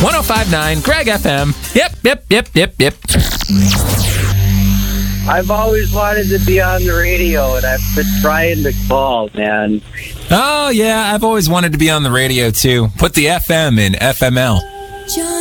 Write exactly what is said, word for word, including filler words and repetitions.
one oh five point nine Greg F M. Yep, yep, yep, yep, yep. I've always wanted to be on the radio, and I've been trying to call, man. Oh, yeah, I've always wanted to be on the radio, too. Put the F M in F M L.